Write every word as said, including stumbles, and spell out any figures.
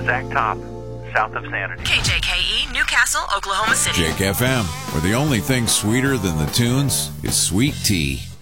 Sack Top, south of Sanity. K J K E, Newcastle, Oklahoma City. Jake F M, where the only thing sweeter than the tunes is sweet tea.